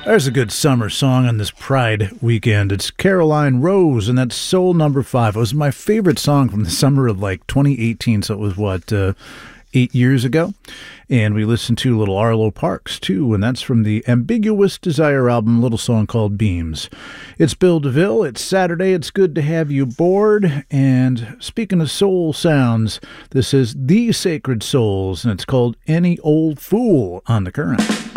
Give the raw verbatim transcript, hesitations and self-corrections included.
There's a good summer song on this Pride weekend. It's Caroline Rose, and that's Soul Number Five. It was my favorite song from the summer of like twenty eighteen, so it was, what, uh, eight years ago? And we listened to a little Arlo Parks, too, and that's from the Ambiguous Desire album, a little song called Beams. It's Bill DeVille. It's Saturday. It's good to have you aboard. And speaking of soul sounds, this is The Sacred Souls, and it's called Any Old Fool on The Current.